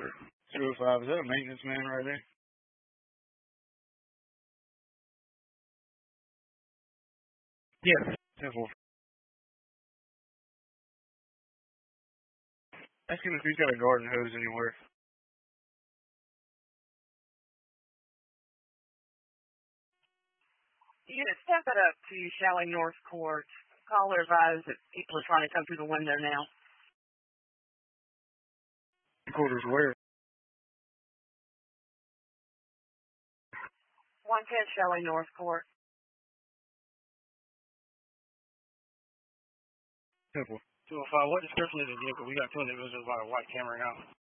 205, is that a maintenance man right there? Yes. 10-4. Ask him if he's got a garden hose anywhere. Yeah, step it up to Shelley North Court. Caller advised that people are trying to come through the window now. Quarters where? 110 Shelley North Court. 10-4. 205, what description is the vehicle? We got two individuals by a white Camry now.